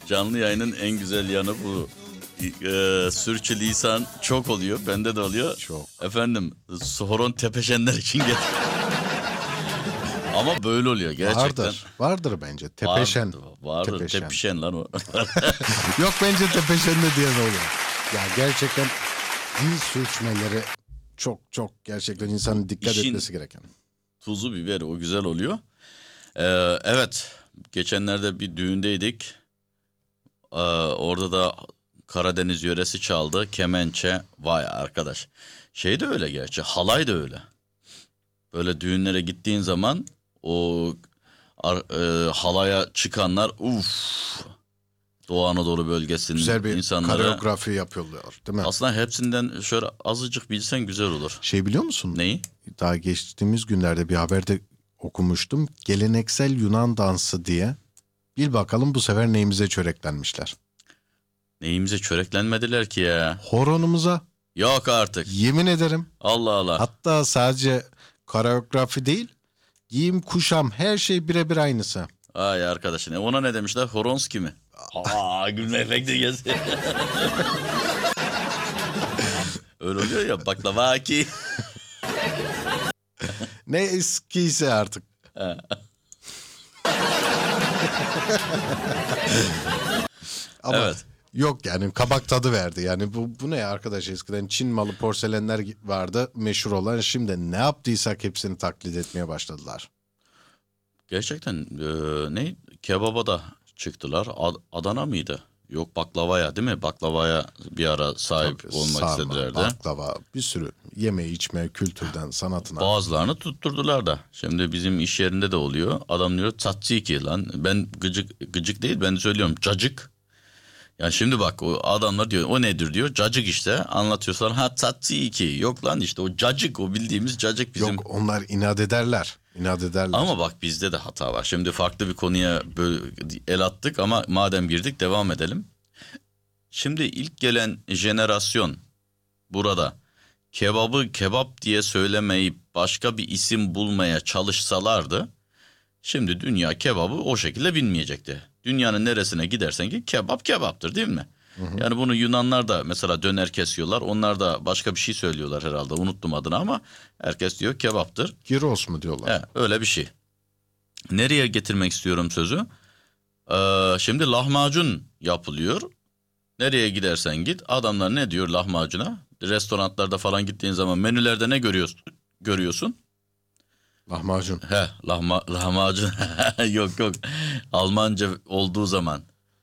Canlı yayının en güzel yanı bu. Sürçülisan çok oluyor. Bende de oluyor. Çok. Efendim horon tepeşenler için getir. Ama böyle oluyor gerçekten. Vardır bence. Tepeşen. Vardır. Tepeşen lan o. Yok bence tepeşen de diyen oluyor. Ya gerçekten dil sürçmeleri çok gerçekten insanın dikkat etmesi gereken. Tuzu biberi o güzel oluyor. Evet. Geçenlerde bir düğündeydik. Orada da Karadeniz yöresi çaldı. Kemençe. Vay arkadaş. Şey de öyle gerçi. Halay da öyle. Böyle düğünlere gittiğin zaman o halaya çıkanlar Doğu Anadolu bölgesinin güzel bir insanlara koreografi yapıyorlar değil mi? Aslında hepsinden şöyle azıcık bilsen güzel olur. Şey biliyor musun? Neyi? Daha geçtiğimiz günlerde bir haberde okumuştum. Geleneksel Yunan dansı diye. Bil bakalım bu sefer neyimize çöreklenmişler. Neyimize çöreklenmediler ki ya? Horonumuza. Yok artık. Yemin ederim. Allah Allah. Hatta sadece koreografi değil, giyim, kuşam her şey birebir aynısı. Ay arkadaşım. Ona ne demişler? Horonski mi? Gülme efekti gelsin. Öyle oluyor ya baklava ki. Ne eskiyse artık. Ama evet. Yok yani kabak tadı verdi. Yani bu ne arkadaş, eskiden Çin malı porselenler vardı meşhur olan. Şimdi ne yaptıysak hepsini taklit etmeye başladılar. Gerçekten ne? Kebaba da çıktılar. Adana mıydı? Yok baklavaya değil mi? Baklavaya bir ara sahip olmak Sarma, istediler de. baklava, bir sürü yeme içme kültürden sanatına. Bazılarını tutturdular da. Şimdi bizim iş yerinde de oluyor. Adam diyor tzatziki lan. Ben gıcık değil, ben söylüyorum cacık. Yani şimdi bak o adamlar diyor o nedir diyor. Cacık işte anlatıyorlar. Ha tzatziki. Yok lan işte o cacık, o bildiğimiz cacık bizim. Yok onlar inat ederler. Ama bak bizde de hata var. Şimdi farklı bir konuya böyle el attık ama madem girdik devam edelim. Şimdi ilk gelen jenerasyon burada kebabı kebap diye söylemeyip başka bir isim bulmaya çalışsalardı şimdi dünya kebabı o şekilde bilmeyecekti. Dünyanın neresine gidersen git kebap kebaptır değil mi? Hı hı. Yani bunu Yunanlar da mesela döner kesiyorlar. Onlar da başka bir şey söylüyorlar herhalde. Unuttum adını ama herkes diyor kebaptır. Gyros mu diyorlar? Öyle bir şey. Nereye getirmek istiyorum sözü? Şimdi lahmacun yapılıyor. Nereye gidersen git adamlar ne diyor lahmacuna? Restoranlarda falan gittiğin zaman menülerde ne görüyorsun? Lahmacun. Lahmacun. Yok. Almanca olduğu zaman.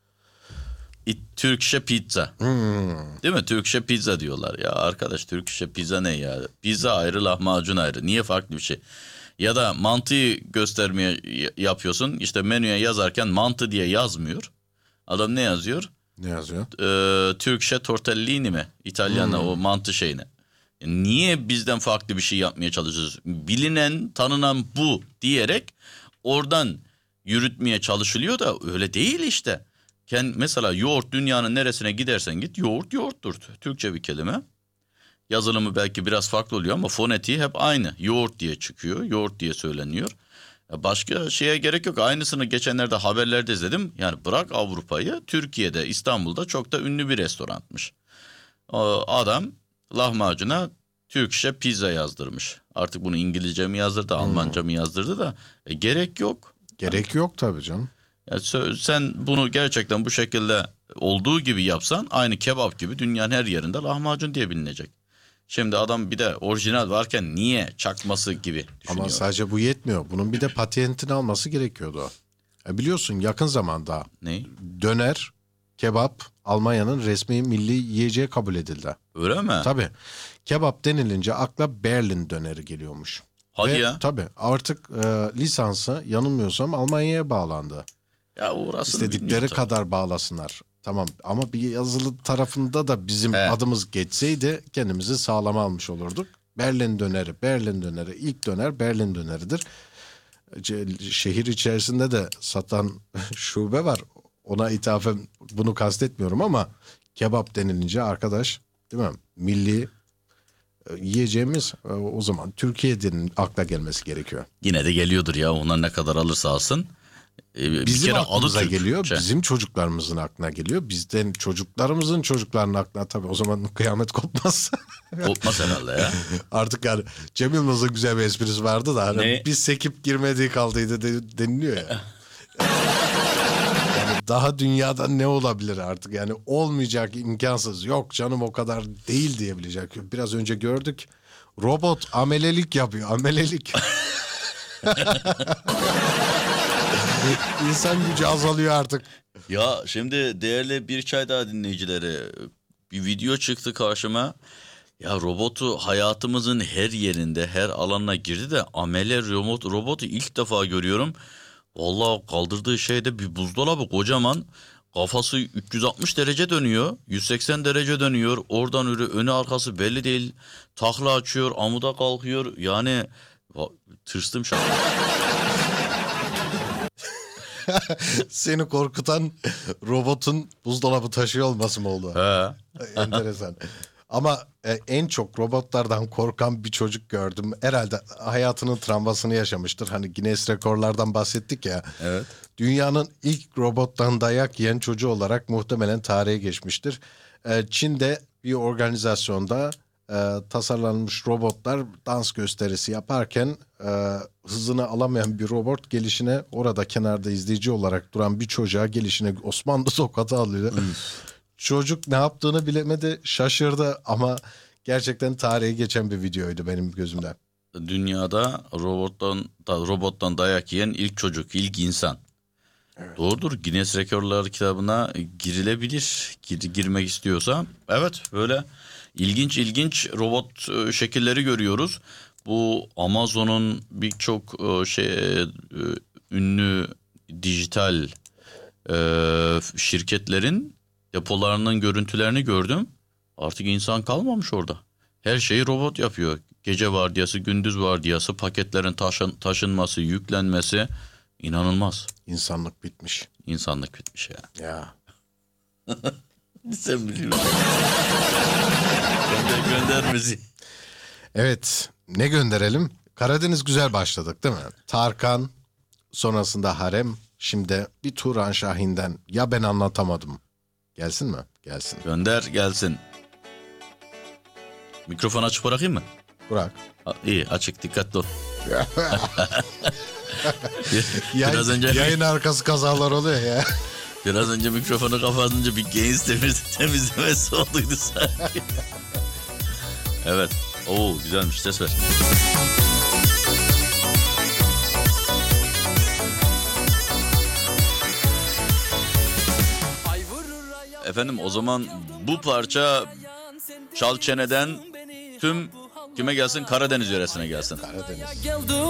Türkçe pizza. Değil mi? Türkçe pizza diyorlar. Ya arkadaş Türkçe pizza ne ya? Pizza ayrı, lahmacun ayrı. Niye farklı bir şey? Ya da mantıyı göstermeye yapıyorsun. İşte menüye yazarken mantı diye yazmıyor. Adam ne yazıyor? Ne yazıyor? Türkçe tortellini mi? İtalyan'a o mantı şeyine. Niye bizden farklı bir şey yapmaya çalışıyoruz? Bilinen, tanınan bu diyerek oradan yürütmeye çalışılıyor da öyle değil işte. Mesela yoğurt dünyanın neresine gidersen git yoğurt yoğurttur. Türkçe bir kelime. Yazılımı belki biraz farklı oluyor ama fonetiği hep aynı. Yoğurt diye çıkıyor, yoğurt diye söyleniyor. Başka şeye gerek yok. Aynısını geçenlerde haberlerde izledim. Yani bırak Avrupa'yı, Türkiye'de, İstanbul'da çok da ünlü bir restoranmış. Adam lahmacuna Türkçe pizza yazdırmış. Artık bunu İngilizce mi yazdırdı, Almanca mı yazdırdı da gerek yok. Gerek yok tabii canım. Yani sen bunu gerçekten bu şekilde olduğu gibi yapsan aynı kebap gibi dünyanın her yerinde lahmacun diye bilinecek. Şimdi adam bir de orijinal varken niye çakması gibi düşünüyor. Ama sadece bu yetmiyor. Bunun bir de patentini alması gerekiyordu. Biliyorsun yakın zamanda döner, kebap Almanya'nın resmi milli yiyeceği kabul edildi. Öyle mi? Tabii. Kebap denilince akla Berlin döneri geliyormuş. Hadi ya. Tabii artık lisansı yanılmıyorsam Almanya'ya bağlandı. Ya İstedikleri kadar bağlasınlar. Tamam ama bir yazılı tarafında da bizim adımız geçseydi kendimizi sağlama almış olurduk. Berlin döneri ilk döner Berlin döneridir. Şehir içerisinde de satan şube var. Ona ithafen bunu kastetmiyorum ama kebap denilince arkadaş değil mi? Milli yiyeceğimiz o zaman Türkiye'nin akla gelmesi gerekiyor. Yine de geliyordur ya onlar ne kadar alırsa alsın. bir Bizim kere aklımıza adı Türk. geliyor, bizim çocuklarımızın aklına geliyor. Bizden çocuklarımızın çocuklarının aklına, tabii o zaman kıyamet kopmaz. Kopmaz herhalde ya. Artık yani Cem Yılmaz'ın güzel bir esprisi vardı da hani Ne? biz sekip girmediği kaldıydı deniliyor ya. Yani daha dünyada ne olabilir artık, yani olmayacak, imkansız, yok canım o kadar değil diyebilecek. Biraz önce gördük, robot amelelik yapıyor, amelelik. İnsan gücü azalıyor artık. Ya şimdi değerli bir çay daha dinleyicileri, bir video çıktı karşıma. Ya robotu hayatımızın her yerinde, her alanına girdi de amele robotu ilk defa görüyorum. Vallahi kaldırdığı şeyde bir buzdolabı kocaman, kafası 360 derece dönüyor, 180 derece dönüyor. Oradan önü arkası belli değil. Takla açıyor, amuda kalkıyor. Yani tırstım şu an. Seni korkutan robotun buzdolabı taşıyor olması mı oldu? He. Enteresan. Ama en çok robotlardan korkan bir çocuk gördüm. Herhalde hayatının travmasını yaşamıştır. Hani Guinness Rekorlardan bahsettik ya. Evet. Dünyanın ilk robottan dayak yiyen çocuğu olarak muhtemelen tarihe geçmiştir. Çin'de bir organizasyonda tasarlanmış robotlar dans gösterisi yaparken hızını alamayan bir robot gelişine, orada kenarda izleyici olarak duran bir çocuğa gelişine Osmanlı tokatı alıyor. Çocuk ne yaptığını bilemedi, şaşırdı ama gerçekten tarihe geçen bir videoydu benim gözümde. Dünyada robottan dayak yiyen ilk çocuk, ilk insan. Evet. Doğrudur. Guinness Rekorlar kitabına girilebilir. Girmek istiyorsa. Evet, böyle ilginç robot şekilleri görüyoruz. Bu Amazon'un birçok ünlü dijital şirketlerin depolarının görüntülerini gördüm. Artık insan kalmamış orada. Her şeyi robot yapıyor. Gece vardiyası, gündüz vardiyası, paketlerin taşınması, yüklenmesi, inanılmaz. İnsanlık bitmiş. İnsanlık bitmiş ya. Ya. Sen biliyorsun. Gönder müziği. Evet, ne gönderelim? Karadeniz güzel başladık değil mi? Tarkan, sonrasında Harem, şimdi bir Turan Şahin'den Ya Ben Anlatamadım. Gelsin mi? Gelsin. Gönder gelsin. Mikrofon açık bırakayım mı? Bırak. İyi, açık, dikkatli ol. Biraz önce yayın arkası kazalar oluyor ya. Biraz önce mikrofonu kapatınca bir gains temizlemesi olduydu sanki. Evet. Oo, güzelmiş, ses ver. Efendim, o zaman bu parça Çal Çene'den tüm kime gelsin? Karadeniz yöresine gelsin. Karadeniz.